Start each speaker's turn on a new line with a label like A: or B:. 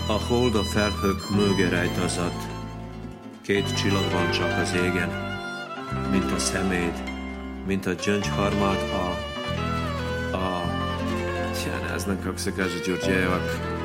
A: A hold a felhők mögé rejtezett, 2 csillag van csak az égen, mint a szeméd, mint a gyöngyharmát a... Ja, ne znam kako se kaže Đurđevak.